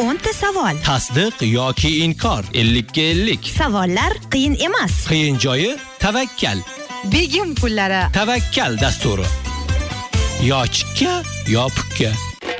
10 ta savol. Tasdiq yoki inkor 50 ga 50. Savollar qiyin emas. Qiyin joyi tavakkal. Begim pullari. Tavakkal dasturi. Yo chikka, yo pukka.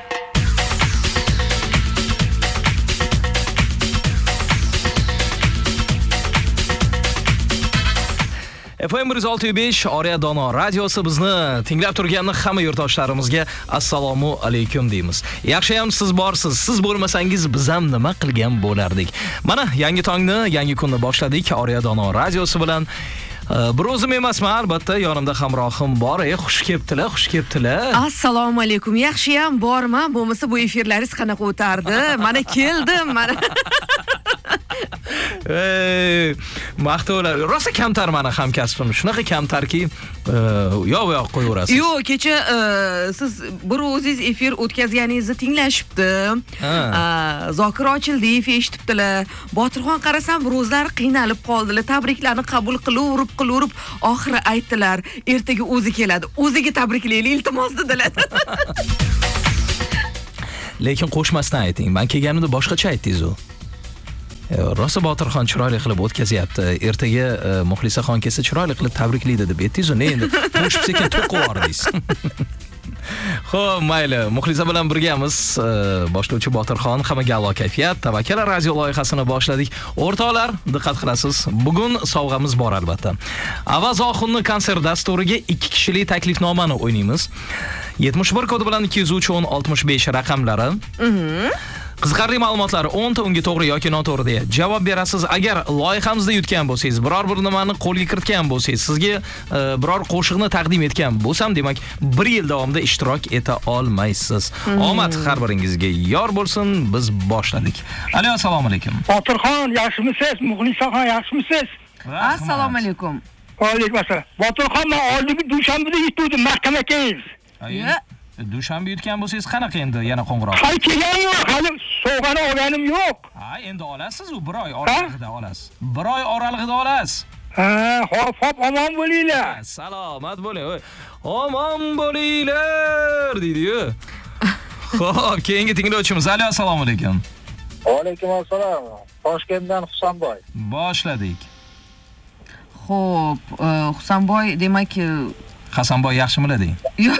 FM 106.5 Oriya Dono radiosi bizni tinglab turgan hamma yurtdoshlarimizga assalomu alaykum deymiz. Yaxshi ham siz borsiz. Siz bo'lmasangiz biz ham nima qilgan bo'lardik? Mana yangi tongni, yangi kunni boshladik Oriya Dono radiosi bilan. Bir o'zim emasman, albatta yonimda hamrohim bor. Xush kelibdilar. Assalomu alaykum. Yaxshi ham borman. Bo'lmasa bu efirlaringiz qanaqa o'tardi? Mana keldim, mana. Maqtovlar. Rosa kamtar meni hamkasbim. Shunaqa kamtarki, yo'q qo'yaverasiz. Yo'q, kecha siz bir o'zingiz efir o'tkazganingizni tinglashibdim. Zokir Ochildiyev eshitibdilar. Botirxon qarasam, bir o'zlari qiynalib qoldilar. Tabriklarni qabul qilib, oxiri aytdilar, ertaga o'zi keladi. O'ziga tabriklaylik, iltimos dedilar. Lekin qo'shmasdan ayting. Men kelganimda boshqacha aytdingiz-ku. Rosa Botirxon chiroyli qilib o'tkazyapti. Ertaga Muxlisaxon kelsa chiroyli qilib tabriklaydi deb aytdingiz-ku. Ne endi qo'shib sekin to'qib yubordingiz. Xo'p, mayli. Muxlisa bilan birgamiz. Boshlovchi Botirxon, hammaga a'lo kayfiyat. Tavakkal radio loyihasini boshladik. O'rtoqlar, diqqat qilasiz. Bugun sovg'amiz bor albatta. Avaz Oxunni konsert dasturiga 2 kishilik taklifnomani o'ynaymiz. 71 kodi bilan 203 65 raqamlari. Qiziqarli ma'lumotlar 10 ta unga to'g'ri yoki noto'g'ri deya javob berasiz. Agar loyihamizda yutgan bo'lsangiz, biror bir nimani qo'lga kiritgan bo'lsangiz, sizga biror qo'shiqni taqdim etgan bo'lsam, demak 1 yil davomida ishtirok eta olmaysiz. Omad har biringizga yor bo'lsin. Biz boshladik. Alo, assalomu alaykum. Botirxon, yaxshimisiz? Muxlisaxon, yaxshimisiz? Assalomu alaykum. Va alaykum assalom. Botirxon, men oldingi dushanbada yetdim mahkamaga. Dushanba yutgan bo'lsangiz qanaqa endi yana qo'ng'iroq? Hali kelganim yo'q, hali sovg'ani olganim yo'q. Ha, endi olasiz, u 1 oy oralig'ida olasiz. 1 oy oralig'ida olasiz. Hop, omon bo'linglar. Salomat bo'ling. Omon bo'linglar deydi-yu. Xo'p, keyingi tinglovchimiz. Alo, assalomu alaykum. Va alaykum assalom. Toshkentdan Husanboy. Boshladik. Xo'p, Husanboy, demak, Hasanboy yaxshimila deng. Yo'q.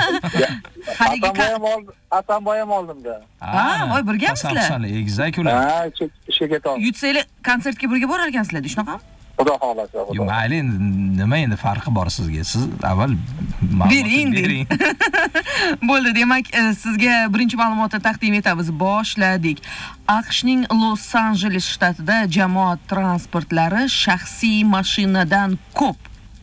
Hasanboy ham oldimda. Voy, birgamisizlar? Egizak ular. Ishga tortib. Yutsanglar konsertga birga borar ekansizlar, shunaqami? Xudo xolasa. Yo'q, mayli, nima endi farqi bor sizga? Siz avval bering. Bo'ldi, demak, sizga birinchi ma'lumotni taqdim etamiz. Boshladik. AQShning Los-Anjeles shtatida jamoat transportlari shaxsiy mashinadan ko'p.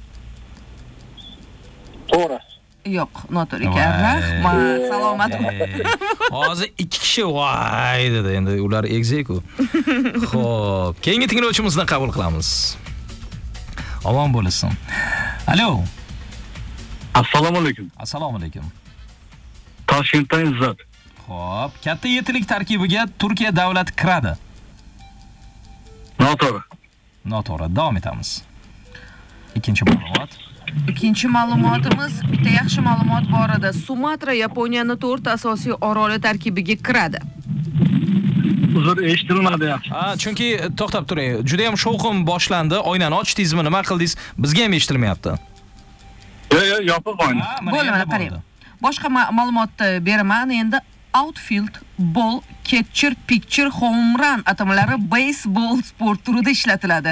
To'g'ri. Yo'q, noto'g'ri ekan. Rahmat, salomat bo'ling. Hozir 2 kishi voy dedi. Endi ular egizak-ku. Xo'p, keyingi tinglovchimizni qabul qilamiz. Omon bo'lsin. Alo. Assalomu alaykum. Assalomu alaykum. Toshkentdan Izzat. Xo'p, katta yetilik tarkibiga Turkiya davlati kiradi. Noto'g'ri. Noto'g'ri. Davom etamiz. Ikkinchi ma'lumot. Ikkinchi ma'lumotimiz, bitta yaxshi ma'lumot bor edi. Sumatra Yaponiyaning 4 asosiy oroli tarkibiga kiradi. Uzr, eshitilmadi yaxshi. Chunki to'xtab turing. Juda ham shovqin boshlandi. Oynani ochdingizmi, nima qildingiz? Bizga ham eshitilmayapti. Yo'q, yopib qo'ying. Bo'ldi, mana qarang. Boshqa ma'lumotni beraman endi. Outfield, ball, catcher, pitcher, home run atamalari baseball sport turida ishlatiladi.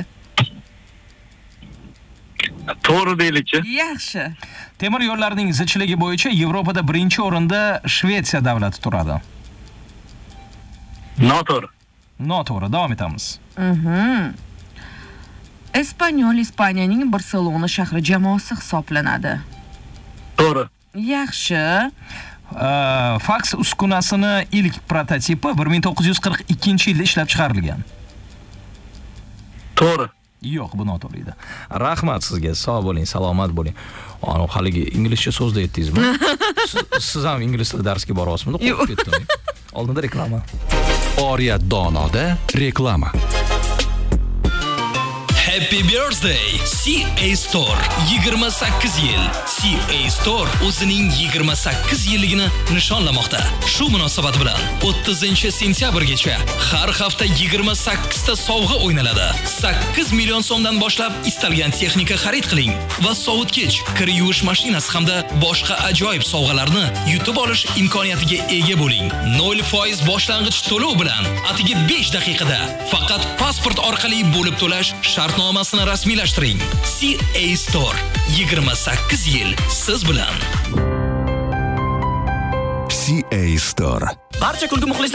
To'g'ri deylikchi. Yaxshi. Temir yo'llarining zichligi bo'yicha Yevropada birinchi o'rinda Shvetsiya davlati turadi. Noto'g'ri. Noto'g'ri, davom etamiz. Espanyol Ispaniyaning Barselona shahri jamoasi hisoblanadi. To'g'ri. Yaxshi. Faks uskunasini ilk prototipi 1942-yilda ishlab chiqarilgan. To'g'ri. Yo'q, bu noto'g'ri edi. Rahmat sizga. Sog' bo'ling, salomat bo'ling. Ana haligi inglizcha so'zda aytdingizmi? Siz ham ingliz tili darsiga boryapsizmi? Qo'rqib ketdim. Oldinda reklama. Oriya Donoda reklama. Happy birthday CA Store. 28 yil. CA Store o'zining 28 yilligini nishonlamoqda. Shu munosabat bilan 30-sentyabrgacha har hafta 28 ta sovg'a o'ynaladi. 8 million so'mdan boshlab istalgan texnika xarid qiling va sovutgich, kir yuvish mashinasi hamda boshqa ajoyib sovg'alarni yutib olish imkoniyatiga ega bo'ling. 0% boshlang'ich to'lov bilan atigi 5 daqiqada faqat pasport orqali bo'lib to'lash shartnomasini rasmiylashtiring. CA Store 28 yil siz bilan. CA Store. Barcha kulgi muxlislar